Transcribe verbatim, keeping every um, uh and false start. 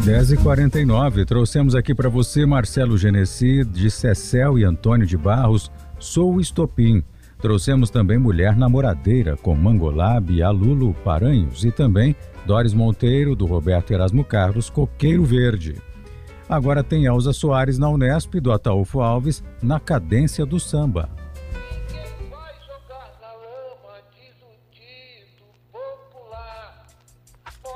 dez e quarenta e nove, trouxemos aqui para você Marcelo Genesi, de Cecel e Antônio de Barros, Sou o Estopim. Trouxemos também Mulher Namoradeira, com Mangolab e Alulo Paranhos, e também Doris Monteiro, do Roberto Erasmo Carlos, Coqueiro Verde. Agora tem Elza Soares na Unesp, do Ataúfo Alves, Na Cadência do Samba.